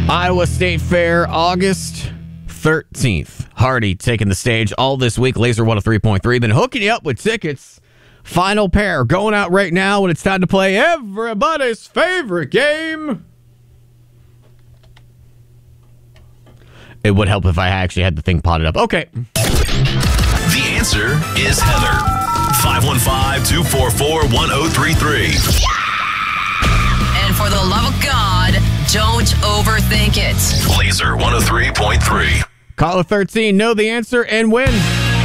Iowa State Fair, August 13th. Hardy taking the stage all this week. Laser 103.3. Been hooking you up with tickets. Final pair going out right now when it's time to play everybody's favorite game. It would help if I actually had the thing potted up. Okay. The answer is Heather. 515-244-1033. And for the love of God, don't overthink it. Laser 103.3. Caller 13, know the answer and win.